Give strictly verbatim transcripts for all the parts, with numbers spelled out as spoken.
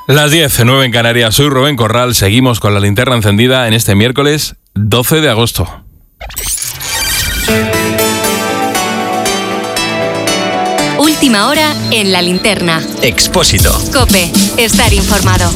Las diez, nueve en Canarias. Soy Rubén Corral. Seguimos con la linterna encendida en este miércoles doce de agosto. Última hora en la linterna. Expósito. COPE. Estar informado.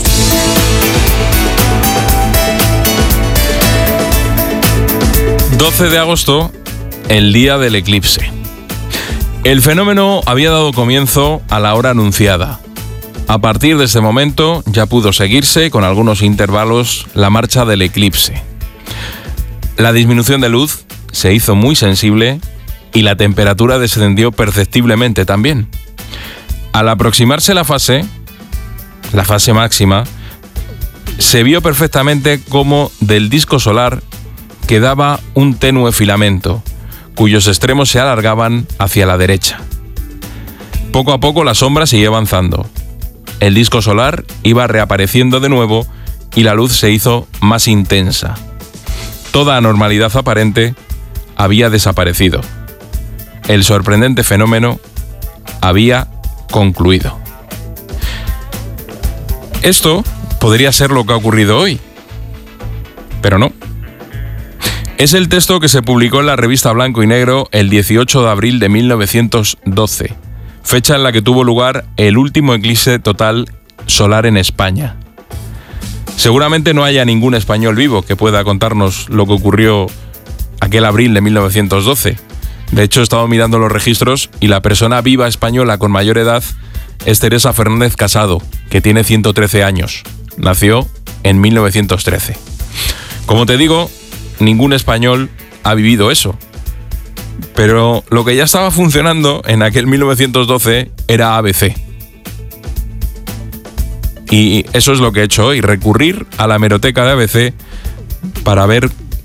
doce de agosto, el día del eclipse. El fenómeno había dado comienzo a la hora anunciada. A partir de ese momento ya pudo seguirse con algunos intervalos la marcha del eclipse. La disminución de luz se hizo muy sensible y la temperatura descendió perceptiblemente también. Al aproximarse la fase, la fase máxima, se vio perfectamente cómo del disco solar quedaba un tenue filamento, cuyos extremos se alargaban hacia la derecha. Poco a poco la sombra siguió avanzando. El disco solar iba reapareciendo de nuevo y la luz se hizo más intensa. Toda anormalidad aparente había desaparecido. El sorprendente fenómeno había concluido. Esto podría ser lo que ha ocurrido hoy, pero no. Es el texto que se publicó en la revista Blanco y Negro el dieciocho de abril de mil novecientos doce, fecha en la que tuvo lugar el último eclipse total solar en España. Seguramente no haya ningún español vivo que pueda contarnos lo que ocurrió aquel abril de mil novecientos doce. De hecho, he estado mirando los registros y la persona viva española con mayor edad es Teresa Fernández Casado, que tiene ciento trece años. Nació en mil novecientos trece. Como te digo, ningún español ha vivido eso. Pero lo que ya estaba funcionando en aquel mil novecientos doce era A B C. Y eso es lo que he hecho hoy, recurrir a la hemeroteca de A B C para ver